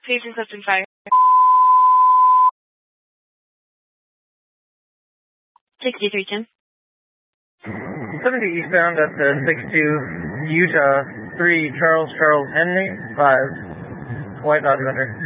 Paging System Fire. 6310. 70 eastbound at the 62 Utah 3 Charles Henry 5 White Dodge Hunter.